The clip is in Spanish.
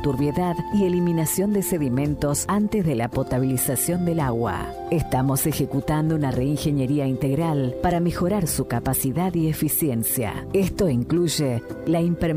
turbiedad y eliminación de sedimentos antes de la potabilización del agua. Estamos ejecutando una reingeniería integral para mejorar su capacidad y eficiencia. Esto incluye la impermeabilización